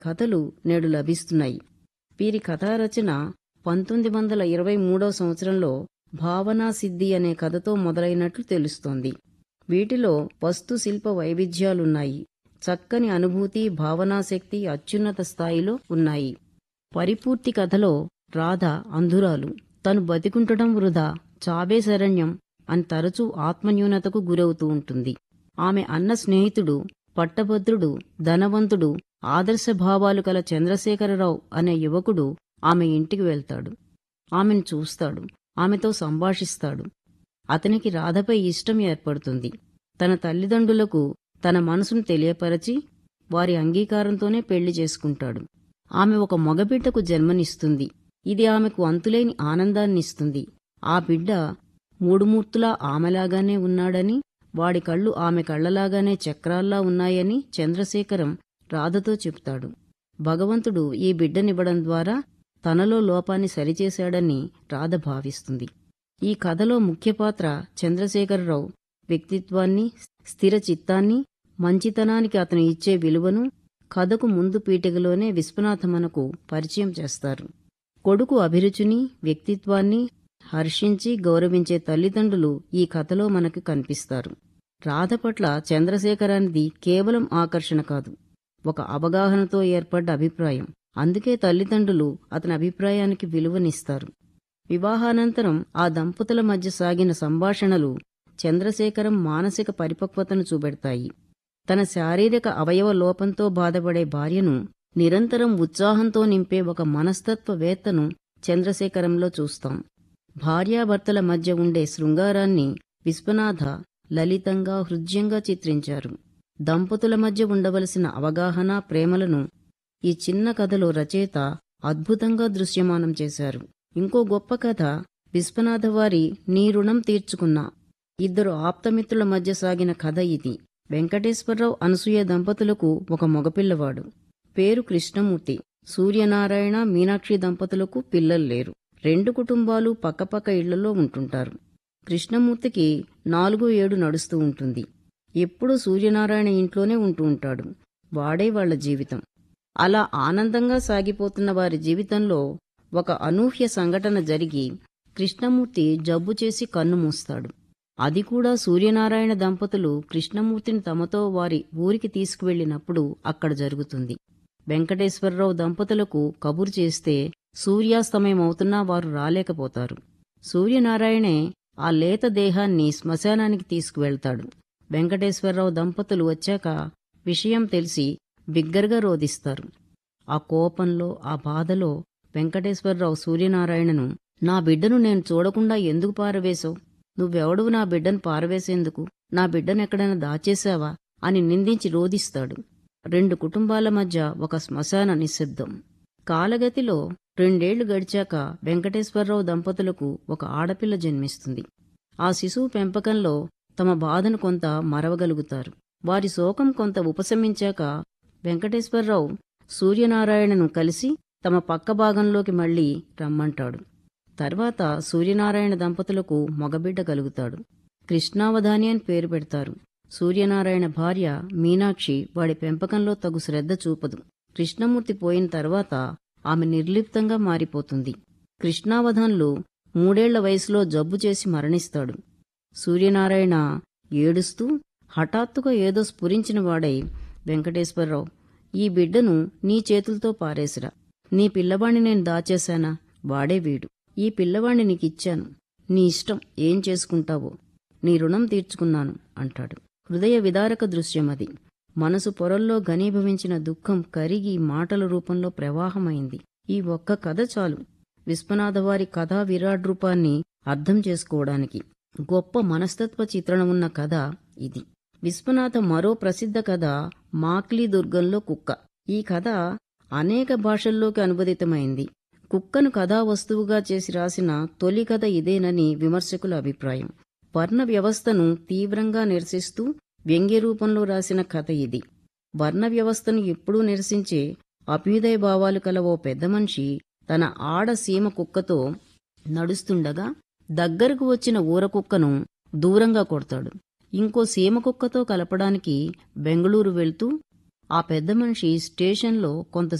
కథలు నేడు లభిస్తున్నాయి. వీరి కథారచన 1923 సంవత్సరంలో భావనా సిద్ధి అనే కథతో మొదలైనట్లు తెలుస్తోంది. వీటిలో వస్తు శిల్ప వైవిధ్యాలున్నాయి. చక్కని అనుభూతి, భావనాశక్తి అత్యున్నత స్థాయిలో ఉన్నాయి. పరిపూర్తి కథలో రాధ అంధురాలు. తను బతికుంటడం వృధా, చావే శరణ్యం అని తరచూ ఆత్మన్యూనతకు గురవుతూ ఉంటుంది. ఆమె అన్న స్నేహితుడు పట్టభద్రుడు, ధనవంతుడు, ఆదర్శభావాలు కల చంద్రశేఖరరావు అనే యువకుడు ఆమె ఇంటికి వెళ్తాడు. ఆమెను చూస్తాడు, ఆమెతో సంభాషిస్తాడు. అతనికి రాధపై ఇష్టం ఏర్పడుతుంది. తన తల్లిదండ్రులకు తన మనసును తెలియపరచి వారి అంగీకారంతోనే పెళ్లి చేసుకుంటాడు. ఆమె ఒక మగబిడ్డకు జన్మనిస్తుంది. ఇది ఆమెకు అంతులేని ఆనందాన్నిస్తుంది. ఆ బిడ్డ మూడుమూర్తులా ఆమెలాగానే ఉన్నాడని, వాడి కళ్ళు ఆమె కళ్లలాగానే చక్రాల్లా ఉన్నాయని చంద్రశేఖరం రాధతో చెప్తాడు. భగవంతుడు ఈ బిడ్డనివ్వడం ద్వారా తనలో లోపాన్ని సరిచేశాడని రాధ భావిస్తుంది. ఈ కథలో ముఖ్య పాత్ర చంద్రశేఖరరావు వ్యక్తిత్వాన్ని, స్థిర చిత్తాన్ని, మంచితనానికి అతను ఇచ్చే విలువను కథకు ముందు పీఠికలోనే విశ్వనాథ మనకు పరిచయం చేస్తారు. కొడుకు అభిరుచిని, వ్యక్తిత్వాన్ని హర్షించి గౌరవించే తల్లిదండ్రులు ఈ కథలో మనకు కనిపిస్తారు. రాధ పట్ల చంద్రశేఖరానిది కేవలం ఆకర్షణ కాదు, ఒక అవగాహనతో ఏర్పడ్డ అభిప్రాయం. అందుకే తల్లిదండ్రులు అతని అభిప్రాయానికి విలువనిస్తారు. వివాహానంతరం ఆ దంపతుల మధ్య సాగిన సంభాషణలు చంద్రశేఖరం మానసిక పరిపక్వతను చూపెడతాయి. తన శారీరక అవయవ లోపంతో బాధపడే భార్యను నిరంతరం ఉత్సాహంతో నింపే ఒక మనస్తత్వవేత్తను చంద్రశేఖరంలో చూస్తాం. భార్యాభర్తల మధ్య ఉండే శృంగారాన్ని విశ్వనాథ లలితంగా, హృద్యంగా చిత్రించారు. దంపతుల మధ్య ఉండవలసిన అవగాహన, ప్రేమలను ఈ చిన్న కథలో రచయిత అద్భుతంగా దృశ్యమానం చేశారు. ఇంకో గొప్ప కథ విశ్వనాథ వారి నీ రుణం తీర్చుకున్న ఇద్దరు ఆప్తమిత్రుల మధ్య సాగిన కథ ఇది. వెంకటేశ్వరరావు, అనసూయ దంపతులకు ఒక మగపిల్లవాడు. పేరు కృష్ణమూర్తి. సూర్యనారాయణ, మీనాక్షి దంపతులకు పిల్లలు లేరు. 2 కుటుంబాలు పక్కపక్క ఇళ్లలో ఉంటుంటారు. కృష్ణమూర్తికి 4 ఏడు నడుస్తూ ఉంటుంది. ఎప్పుడూ సూర్యనారాయణ ఇంట్లోనే ఉంటూ ఉంటాడు. వాడే వాళ్ల జీవితం. అలా ఆనందంగా సాగిపోతున్న వారి జీవితంలో ఒక అనూహ్య సంఘటన జరిగి కృష్ణమూర్తి జబ్బు చేసి కన్ను మూస్తాడు. అది కూడా సూర్యనారాయణ దంపతులు కృష్ణమూర్తిని తమతో వారి ఊరికి తీసుకువెళ్లినప్పుడు అక్కడ జరుగుతుంది. వెంకటేశ్వరరావు దంపతులకు కబురు చేస్తే సూర్యాస్తమయమవుతున్నా వారు రాలేకపోతారు. సూర్యనారాయణే ఆ లేత దేహాన్ని శ్మశానానికి తీసుకువెళ్తాడు. వెంకటేశ్వరరావు దంపతులు వచ్చాక విషయం తెలిసి బిగ్గరగా రోదిస్తారు. ఆ కోపంలో, ఆ బాధలో వెంకటేశ్వరరావు సూర్యనారాయణను, నా బిడ్డను నేను చూడకుండా ఎందుకు పారవేశావు? నువ్వెవడువు నా బిడ్డను పారవేసేందుకు? నా బిడ్డనెక్కడైనా దాచేశావా అని నిందించి రోదిస్తాడు. 2 కుటుంబాల మధ్య ఒక శ్మశాన నిశ్శబ్దం. కాలగతిలో 2 ఏళ్లు గడిచాక వెంకటేశ్వరరావు దంపతులకు ఒక ఆడపిల్ల జన్మిస్తుంది. ఆ శిశువు పెంపకంలో తమ బాధను కొంత మరవగలుగుతారు. వారి శోకం కొంత ఉపశమించాక వెంకటేశ్వరరావు సూర్యనారాయణను కలిసి తమ పక్క భాగంలోకి మళ్లీ రమ్మంటాడు. తర్వాత సూర్యనారాయణ దంపతులకు మగబిడ్డ కలుగుతాడు. కృష్ణావధాని అని పేరు పెడతారు. సూర్యనారాయణ భార్య మీనాక్షి వాడి పెంపకంలో తగు శ్రద్ధ చూపదు. కృష్ణమూర్తి పోయిన తర్వాత ఆమె నిర్లిప్తంగా మారిపోతుంది. కృష్ణావధాన్లు 3 ఏళ్ల వయసులో జబ్బు చేసి మరణిస్తాడు. సూర్యనారాయణ ఏడుస్తూ హఠాత్తుగా ఏదో స్ఫురించిన వాడై, వెంకటేశ్వరరావు, ఈ బిడ్డను నీ చేతులతో పారేసిరా. నీ పిల్లవాణ్ణి నేను దాచేశానా? వాడే వీడు. ఈ పిల్లవాణ్ణి నీకిచ్చాను. నీ ఇష్టం, ఏం చేసుకుంటావో. నీ రుణం తీర్చుకున్నాను అంటాడు. హృదయ విదారక దృశ్యమది. మనసు పొరల్లో ఘనీభవించిన దుఃఖం కరిగి మాటల రూపంలో ప్రవాహమైంది. ఈ ఒక్క కథ చాలు విశ్వనాథవారి కథా విరాట్ రూపాన్ని అర్థం చేసుకోవడానికి. గొప్ప మనస్తత్వ చిత్రణ ఉన్న కథ ఇది. విశ్వనాథ మరో ప్రసిద్ధ కథ మాక్లీ దుర్గంలో కుక్క. ఈ కథ అనేక భాషల్లోకి అనువదితమైంది. కుక్కను కథా వస్తువుగా చేసి రాసిన తొలి కథ ఇదేనని విమర్శకుల అభిప్రాయం. వర్ణ వ్యవస్థను తీవ్రంగా నిరసిస్తూ వ్యంగ్య రూపంలో రాసిన కథ ఇది. వర్ణ వ్యవస్థను ఎప్పుడూ నిరసించే అభ్యుదయ భావాలు కల ఓ పెద్ద మనిషి తన ఆడ సీమ కుక్కతో నడుస్తుండగా దగ్గరకు వచ్చిన ఊరకుక్కను దూరంగా కొడతాడు. ఇంకో సీమ కుక్కతో కలపడానికి బెంగళూరు వెళ్తూ ఆ పెద్ద మనిషి స్టేషన్లో కొంత